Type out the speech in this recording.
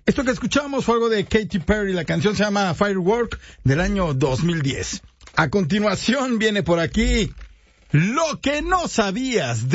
Esto que escuchamos fue algo de Katy Perry, la canción se llama Firework del año 2010. A continuación viene por aquí Lo que no sabías